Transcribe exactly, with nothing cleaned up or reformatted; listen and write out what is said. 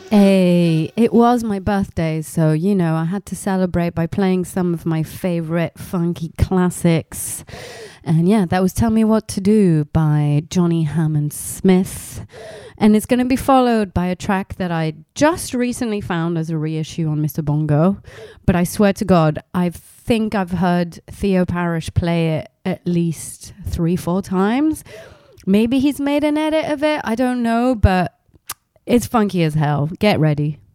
Hey, it was my birthday, so, you know, I had to celebrate by playing some of my favorite funky classics. And yeah, that was Tell Me What to Do by Johnny Hammond Smith. And it's going to be followed by a track that I just recently found as a reissue on Mister Bongo. But I swear to God, I think I've heard Theo Parrish play it at least three, four times. Maybe he's made an edit of it. I don't know, but it's funky as hell. Get ready.